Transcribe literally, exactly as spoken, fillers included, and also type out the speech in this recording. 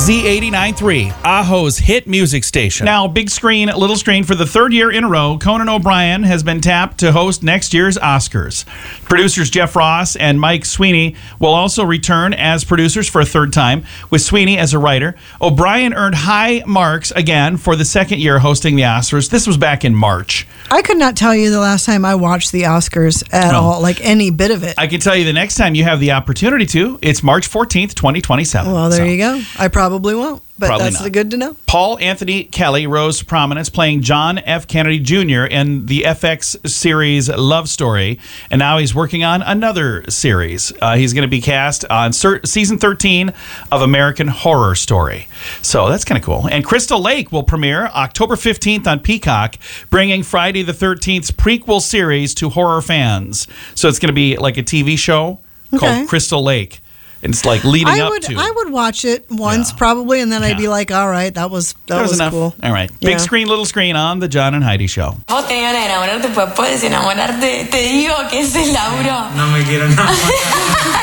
Z eighty-nine point three, Aho's hit music station. Now, big screen, little screen. For the third year in a row, Conan O'Brien has been tapped to host next year's Oscars. Producers Jeff Ross and Mike Sweeney will also return as producers for a third time, with Sweeney as a writer. O'Brien earned high marks again for the second year hosting the Oscars. This was back in March. I could not tell you the last time I watched the Oscars at No. all, like any bit of it. I can tell you the next time you have the opportunity to, it's March fourteenth, twenty twenty-seven. Well, there So. you go. I probably won't, but Probably that's not. good to know. Paul Anthony Kelly rose to prominence playing John F. Kennedy Junior in the F X series Love Story, and now he's working on another series. Uh, he's going to be cast on cer- season thirteen of American Horror Story. So that's kind of cool. And Crystal Lake will premiere October fifteenth on Peacock, bringing Friday the thirteenth's prequel series to horror fans. So it's going to be like a T V show Okay. called Crystal Lake. And it's like leading I up would to. I would watch it once Yeah. probably, and then I'd Yeah. be like, all right, that was that, That was was, enough. cool. All right. Yeah. Big screen, little screen on the John and Heidi Show. Vos tenés ganas de enamorarte, pues puedes enamorarte. Te digo que es el Lauro. No me quiero enamorar.